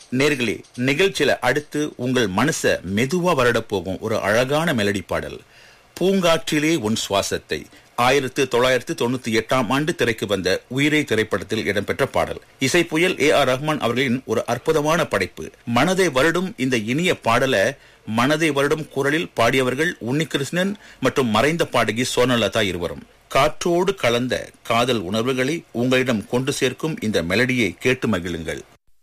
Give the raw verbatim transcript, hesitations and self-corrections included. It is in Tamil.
நேர்களே, நிகழ்ச்சியில அடுத்து உங்கள் மனச மெதுவா வருட போகும் ஒரு அழகான மெலடி பாடல். பூங்காற்றிலே உன் சுவாசத்தை ஆயிரத்து தொள்ளாயிரத்து தொண்ணூத்தி எட்டாம் ஆண்டு திரைக்கு வந்த உயிரை திரைப்படத்தில் இடம்பெற்ற பாடல். இசை புயல் ஏ ஆர் ரஹ்மான் அவர்களின் ஒரு அற்புதமான படைப்பு. மனதை வருடும் இந்த இனிய பாடல மனதை வருடும் குரலில் பாடியவர்கள் உன்னிகிருஷ்ணன் மற்றும் மறைந்த பாடகி சோனலதா இருவரும். காற்றோடு கலந்த காதல் உணர்வுகளை உங்களிடம் கொண்டு சேர்க்கும் இந்த மெலடியை கேட்டு மகிழுங்கள்.